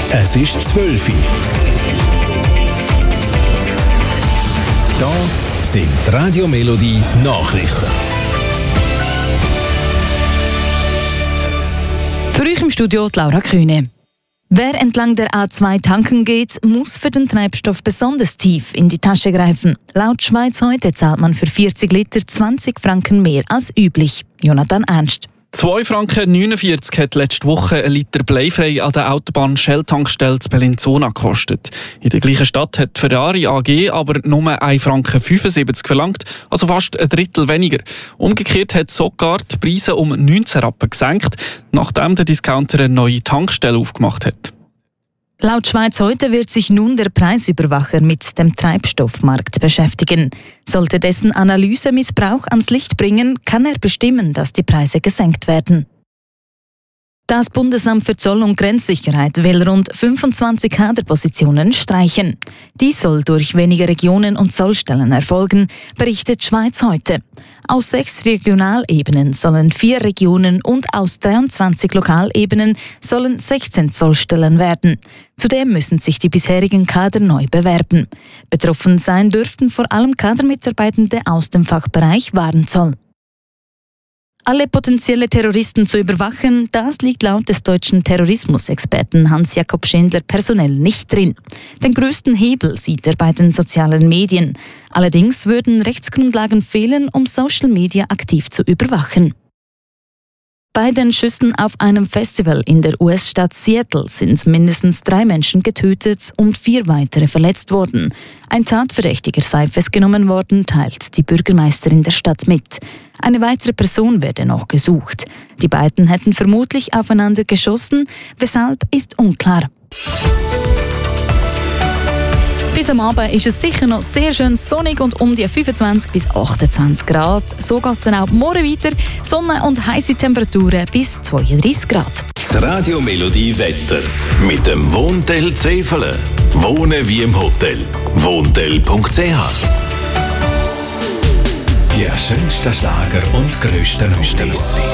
Es ist 12 Uhr. Da sind die Radio Melodie Nachrichten. Für euch im Studio die Laura Kühne. Wer entlang der A2 tanken geht, muss für den Treibstoff besonders tief in die Tasche greifen. Laut Schweiz heute zahlt man für 40 Liter 20 Franken mehr als üblich. Jonathan Ernst. 2,49 Franken hat letzte Woche ein Liter bleifrei an der Autobahn Shell-Tankstelle zu Bellinzona gekostet. In der gleichen Stadt hat die Ferrari AG aber nur 1,75 Franken verlangt, also fast ein Drittel weniger. Umgekehrt hat sogar die Preise um 19 Rappen gesenkt, nachdem der Discounter eine neue Tankstelle aufgemacht hat. Laut Schweiz heute wird sich nun der Preisüberwacher mit dem Treibstoffmarkt beschäftigen. Sollte dessen Analyse Missbrauch ans Licht bringen, kann er bestimmen, dass die Preise gesenkt werden. Das Bundesamt für Zoll- und Grenzsicherheit will rund 25 Kaderpositionen streichen. Dies soll durch weniger Regionen und Zollstellen erfolgen, berichtet Schweiz heute. Aus 6 Regionalebenen sollen 4 Regionen und aus 23 Lokalebenen sollen 16 Zollstellen werden. Zudem müssen sich die bisherigen Kader neu bewerben. Betroffen sein dürften vor allem Kadermitarbeitende aus dem Fachbereich Warenzoll. Alle potenzielle Terroristen zu überwachen, das liegt laut des deutschen Terrorismusexperten Hans-Jakob Schindler personell nicht drin. Den größten Hebel sieht er bei den sozialen Medien. Allerdings würden Rechtsgrundlagen fehlen, um Social Media aktiv zu überwachen. Bei den Schüssen auf einem Festival in der US-Stadt Seattle sind mindestens 3 Menschen getötet und 4 weitere verletzt worden. Ein Tatverdächtiger sei festgenommen worden, teilt die Bürgermeisterin der Stadt mit. Eine weitere Person werde noch gesucht. Die beiden hätten vermutlich aufeinander geschossen, weshalb ist unklar. Bis am Abend ist es sicher noch sehr schön sonnig und um die 25 bis 28 Grad. So geht es dann auch morgen weiter. Sonne und heisse Temperaturen bis 32 Grad. Das Radio Melodie Wetter mit dem Wohnteil Zefelen. Wohnen wie im Hotel. Wohnteil.ch. Die schönsten Schlager und grössten Hits.